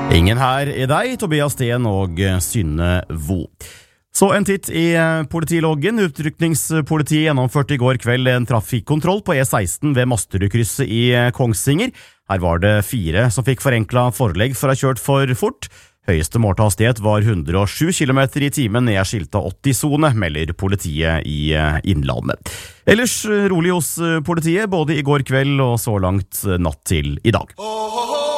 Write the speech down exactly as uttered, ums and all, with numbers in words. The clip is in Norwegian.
Ingen her i deg, Tobias Sten og Synne Vo. Så en titt i politiloggen. Utrykningspolitiet gjennomførte i går kveld en trafikkontroll på E seksten ved Masterudkrysset i Kongsvinger. Her var det fire som fikk forenklet forelegg for å ha kjørt for fort. Høyeste målte hastighet var hundre og sju kilometer i timen ned skilta åtti-sone, melder politiet i Innlandet. Ellers rolig hos politiet, både i går kveld og så langt natt til i dag.